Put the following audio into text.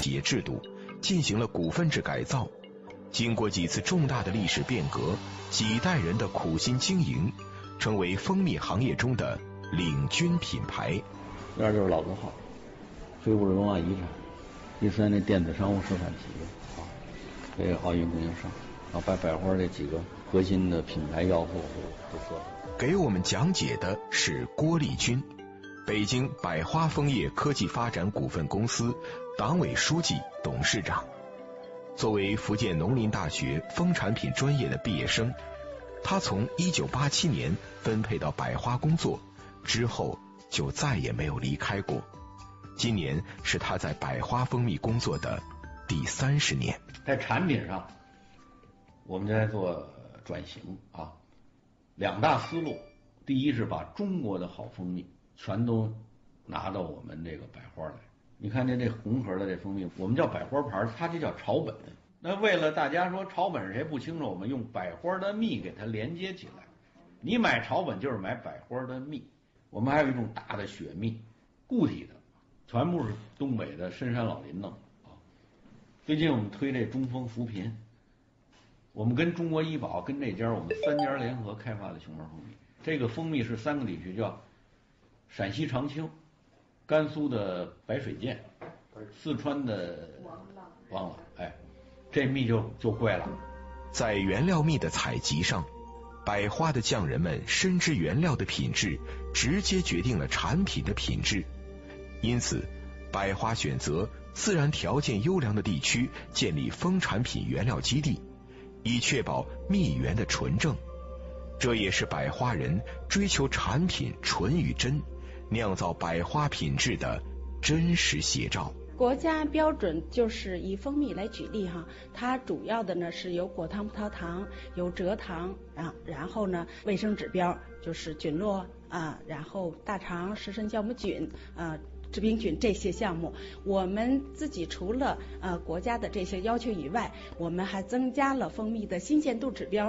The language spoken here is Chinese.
企业制度，进行了股份制改造。经过几次重大的历史变革，几代人的苦心经营，成为蜂蜜行业中的领军品牌。 这就是老字号，非物质文化遗产，第三那电子商务示范企业啊，这个奥运供应商，然后把百花这几个核心的品牌要素都做了。 给我们讲解的是郭立军，北京百花枫叶科技发展股份公司党委书记、董事长。作为福建农林大学蜂产品专业的毕业生，他从1987年分配到百花工作之后，就再也没有离开过。今年是他在百花蜂蜜工作的第30年。 在产品上，我们在做转型啊，两大思路。第一是把中国的好蜂蜜全都拿到我们这个百花来。你看这红盒的这蜂蜜，我们叫百花牌，它这叫草本。那为了大家说草本是谁不清楚，我们用百花的蜜给它连接起来。你买草本就是买百花的蜜。我们还有一种大的雪蜜，固体的，全部是东北的深山老林弄啊。最近我们推这中蜂扶贫，我们跟中国医保跟这家我们3家联合开发的熊猫蜂蜜。这个蜂蜜是3个地区，叫陕西长清、甘肃的白水涧、四川的王朗，哎，这蜜就贵了。 在原料蜜的采集上，百花的匠人们深知原料的品质直接决定了产品的品质，因此百花选择自然条件优良的地区建立蜂产品原料基地，以确保蜜源的纯正。这也是百花人追求产品纯与真，酿造百花品质的真实写照。 国家标准就是以蜂蜜来举例哈，它主要的呢是有果糖、葡萄糖，有蔗糖然后呢卫生指标就是菌落然后大肠石参酵母菌致病菌这些项目。我们自己除了国家的这些要求以外，我们还增加了蜂蜜的新鲜度指标。